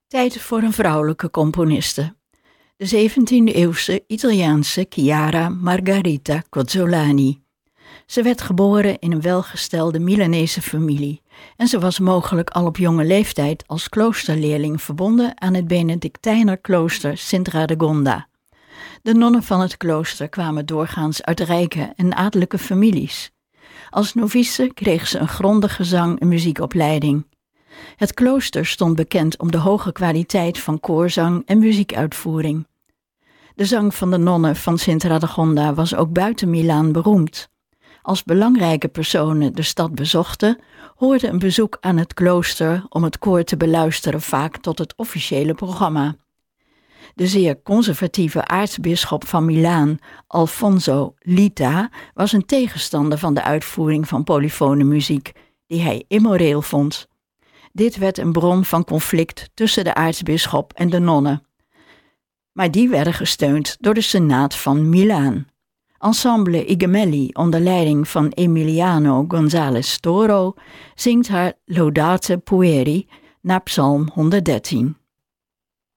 Tijd voor een vrouwelijke componiste. De 17e-eeuwse Italiaanse Chiara Margherita Cozzolani. Ze werd geboren in een welgestelde Milanese familie en ze was mogelijk al op jonge leeftijd als kloosterleerling verbonden aan het Benedictijnerklooster Sint Radegonda. De nonnen van het klooster kwamen doorgaans uit rijke en adellijke families. Als novice kreeg ze een grondige zang- en muziekopleiding. Het klooster stond bekend om de hoge kwaliteit van koorzang en muziekuitvoering. De zang van de nonnen van Sint Radegonda was ook buiten Milaan beroemd. Als belangrijke personen de stad bezochten, hoorde een bezoek aan het klooster om het koor te beluisteren vaak tot het officiële programma. De zeer conservatieve aartsbisschop van Milaan, Alfonso Lita, was een tegenstander van de uitvoering van polyfone muziek, die hij immoreel vond. Dit werd een bron van conflict tussen de aartsbisschop en de nonnen. Maar die werden gesteund door de Senaat van Milaan. Ensemble I Gemelli onder leiding van Emiliano González Toro zingt haar Laudate Pueri naar Psalm 113.